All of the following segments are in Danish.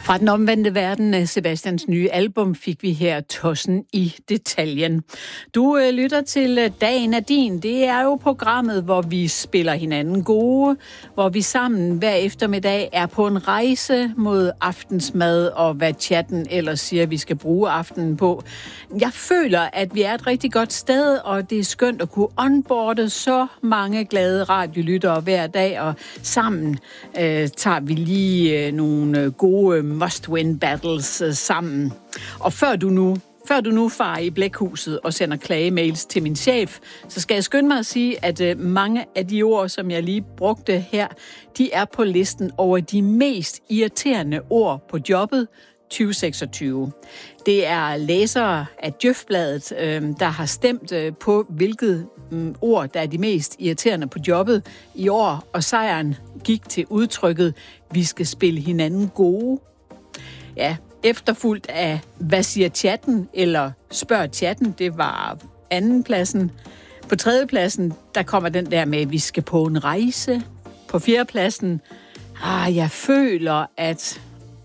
Fra den omvendte verden, Sebastians nye album, fik vi her Tossen i detaljen. Du lytter til Dagen er din. Det er jo programmet, hvor vi spiller hinanden gode, hvor vi sammen hver eftermiddag er på en rejse mod aftensmad og hvad chatten ellers siger, vi skal bruge aftenen på. Jeg føler, at vi er et rigtig godt sted, og det er skønt at kunne onboarde så mange glade radiolyttere hver dag, og sammen tager vi lige nogle gode must-win battles sammen. Og før du nu farer i blækhuset og sender klagemails til min chef, så skal jeg skynde mig at sige, at mange af de ord, som jeg lige brugte her, de er på listen over de mest irriterende ord på jobbet 2026. Det er læsere af Djøf-bladet, der har stemt på, hvilket ord, der er de mest irriterende på jobbet i år, og sejren gik til udtrykket, vi skal spille hinanden gode. Ja, efterfulgt af, hvad siger chatten, eller spørg chatten, det var andenpladsen. På tredjepladsen, der kommer den der med, vi skal på en rejse. På fjerdepladsen, jeg føler, at...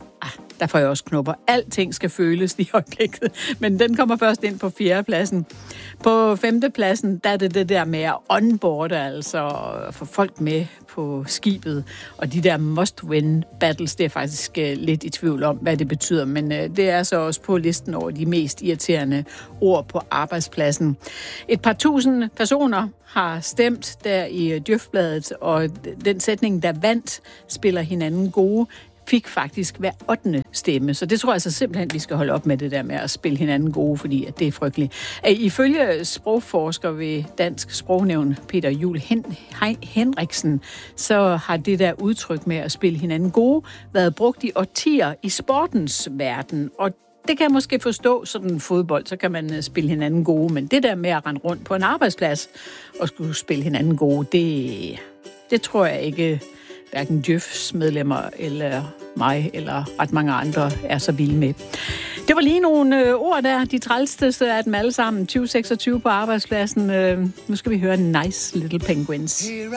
der får jeg også knopper. Alting skal føles i øjeblikket, men den kommer først ind på fjerdepladsen. På femtepladsen, der er det der med at onboarde, altså få folk med på skibet. Og de der must-win battles, det er faktisk lidt i tvivl om, hvad det betyder, men det er så også på listen over de mest irriterende ord på arbejdspladsen. Et par tusind personer har stemt der i Djøf-bladet, og den sætning, der vandt, spiller hinanden gode, fik faktisk hver 8. stemme. Så det tror jeg så simpelthen, vi skal holde op med det der med at spille hinanden gode, fordi at det er frygteligt. Ifølge sprogforsker ved Dansk Sprognævn, Peter Juel Henriksen, så har det der udtryk med at spille hinanden gode været brugt i årtier i sportens verden. Og det kan jeg måske forstå, sådan fodbold, så kan man spille hinanden gode, men det der med at rende rundt på en arbejdsplads og skulle spille hinanden gode, det tror jeg ikke hverken Djøfs medlemmer eller mig eller ret mange andre er så vilde med. Det var lige nogle ord der, de trælsteste af dem alle sammen. 2026 på arbejdspladsen. Nu skal vi høre Nice Little Penguins.